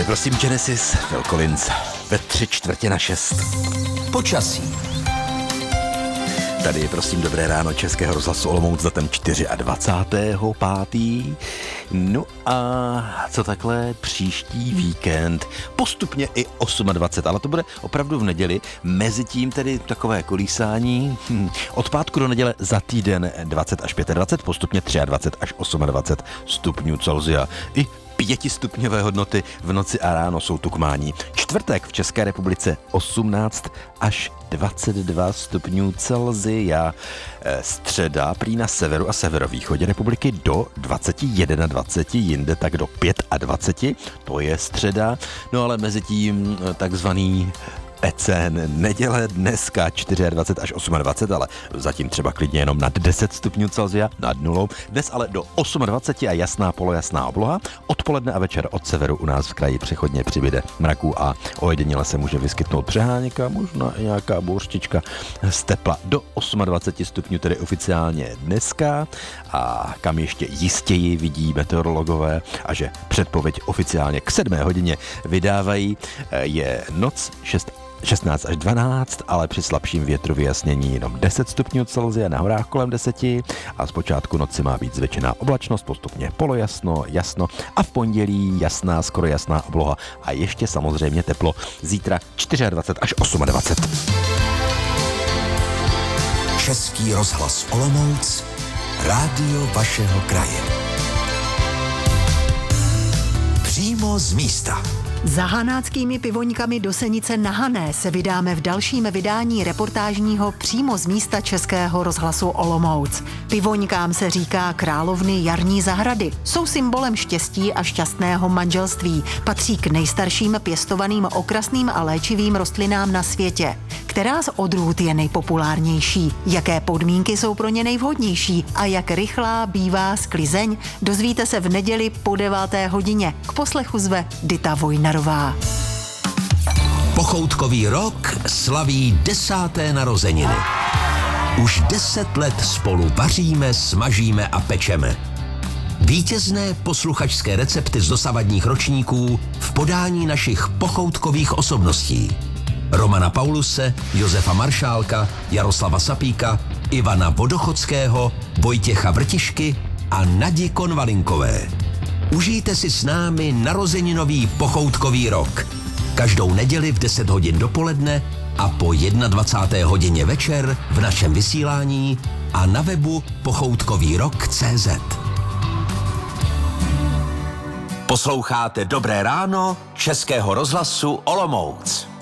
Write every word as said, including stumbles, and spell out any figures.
prosím, Genesis, Phil Collins, ve tři čtvrtě na šest. Počasí. Tady je prosím dobré ráno Českého rozhlasu Olomouc za ten dvacátého pátého No a co takhle příští víkend? Postupně i dvacet osm, ale to bude opravdu v neděli. Mezitím tedy takové kolísání. Hm. Od pátku do neděle za týden dvacet až dvacet pět, postupně dvacet tři až dvacet osm stupňů Celsia. I pětistupňové hodnoty v noci a ráno jsou tu k mání. Čtvrtek v České republice osmnáct až dvacet dva stupňů Celsia. Středa prý na severu a severovýchodě republiky do dvacet jedna dvacet, jinde tak do dvacet pět, to je středa. No ale mezi tím takzvaný Ecen neděle dneska dvacet čtyři až dvacet osm, ale zatím třeba klidně jenom nad deset stupňů Celsia, nad nulou. Dnes ale do dvacet osm a jasná polojasná obloha. Odpoledne a večer od severu u nás v kraji přechodně přibyde mraků a ojediněle se může vyskytnout přeháněka, možná i nějaká bouřčička z tepla. Do dvacet osm stupňů tedy oficiálně dneska, a kam ještě jistěji vidí meteorologové a že předpověď oficiálně k sedmé hodině vydávají, je noc šestnáct až dvanáct, ale při slabším větru vyjasnění jenom deset stupňů Celsia, na horách kolem deseti a zpočátku noci má být zvětšená oblačnost, postupně polojasno, jasno a v pondělí jasná, skoro jasná obloha a ještě samozřejmě teplo. Zítra dvacet čtyři až dvacet osm. Český rozhlas Olomouc, rádio vašeho kraje. Přímo z místa. Za hanáckými pivoňkami do Senice na Hané se vydáme v dalším vydání reportážního Přímo z místa Českého rozhlasu Olomouc. Pivoňkám se říká královny jarní zahrady. Jsou symbolem štěstí a šťastného manželství. Patří k nejstarším pěstovaným okrasným a léčivým rostlinám na světě. Která z odrůd je nejpopulárnější? Jaké podmínky jsou pro ně nejvhodnější? A jak rychlá bývá sklizeň? Dozvíte se v neděli po deváté hodině. K poslechu zve Dita Vojnarová. Pochoutkový rok slaví desáté narozeniny. Už deset let spolu vaříme, smažíme a pečeme. Vítězné posluchačské recepty z dosavadních ročníků v podání našich pochoutkových osobností. Romana Pauluse, Josefa Maršálka, Jaroslava Sapíka, Ivana Vodochodského, Vojtěcha Vrtišky a Nadi Konvalinkové. Užijte si s námi narozeninový pochoutkový rok. Každou neděli v deset hodin dopoledne a po dvacáté jedné hodině večer v našem vysílání a na webu pochoutkový rok tečka cé zet. Posloucháte Dobré ráno Českého rozhlasu Olomouc.